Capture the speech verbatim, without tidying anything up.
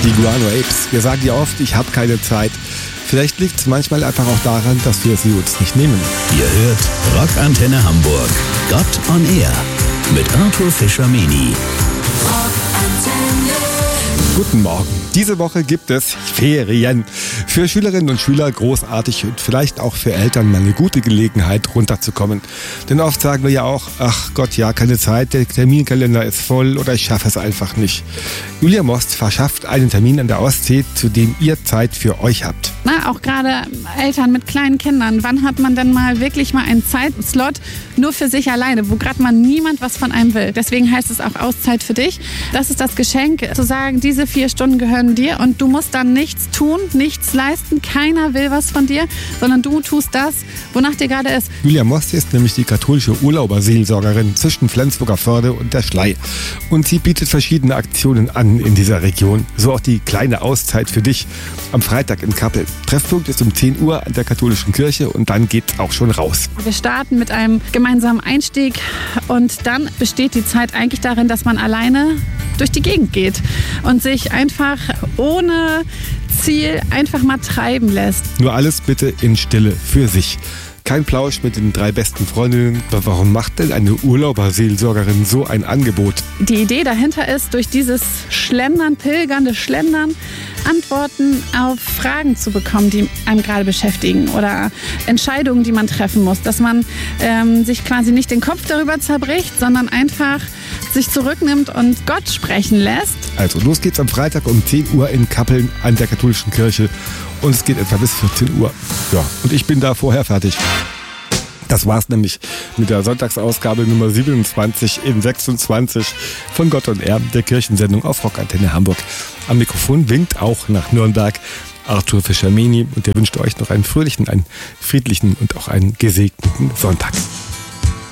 die Guano Apes. Wir sagen ja oft, ich habe keine Zeit. Vielleicht liegt es manchmal einfach auch daran, dass wir sie uns nicht nehmen. Ihr hört Rockantenne Hamburg. Gott on Air mit Arthur Fischer-Meni. Guten Morgen. Diese Woche gibt es Ferien. Für Schülerinnen und Schüler großartig und vielleicht auch für Eltern mal eine gute Gelegenheit, runterzukommen. Denn oft sagen wir ja auch, ach Gott, ja, keine Zeit, der Terminkalender ist voll oder ich schaffe es einfach nicht. Julia Most verschafft einen Termin an der Ostsee, zu dem ihr Zeit für euch habt. Na, auch gerade Eltern mit kleinen Kindern. Wann hat man denn mal wirklich mal einen Zeitslot nur für sich alleine, wo gerade mal niemand was von einem will? Deswegen heißt es auch Auszeit für dich. Das ist das Geschenk, zu sagen, diese vier Stunden gehören dir und du musst dann nichts tun, nichts leisten. Keiner will was von dir, sondern du tust das, wonach dir gerade ist. Julia Most ist nämlich die katholische Urlauberseelsorgerin zwischen Flensburger Förde und der Schlei. Und sie bietet verschiedene Aktionen an in dieser Region. So auch die kleine Auszeit für dich am Freitag in Kappeln. Treffpunkt ist um zehn Uhr an der katholischen Kirche und dann geht's auch schon raus. Wir starten mit einem gemeinsamen Einstieg und dann besteht die Zeit eigentlich darin, dass man alleine durch die Gegend geht und sich einfach ohne Ziel einfach mal treiben lässt. Nur alles bitte in Stille für sich. Kein Plausch mit den drei besten Freundinnen. Aber warum macht denn eine Urlauberseelsorgerin so ein Angebot? Die Idee dahinter ist, durch dieses Schlendern, pilgernde Schlendern, Antworten auf Fragen zu bekommen, die einem gerade beschäftigen oder Entscheidungen, die man treffen muss. Dass man ähm, sich quasi nicht den Kopf darüber zerbricht, sondern einfach sich zurücknimmt und Gott sprechen lässt. Also los geht's am Freitag um zehn Uhr in Kappeln an der katholischen Kirche und es geht etwa bis vierzehn Uhr. Ja, und ich bin da vorher fertig. Das war's nämlich mit der Sonntagsausgabe Nummer siebenundzwanzig in sechsundzwanzig von Gott on Air, der Kirchensendung auf Rockantenne Hamburg. Am Mikrofon winkt auch nach Nürnberg Arthur Fischer-Meni und der wünscht euch noch einen fröhlichen, einen friedlichen und auch einen gesegneten Sonntag.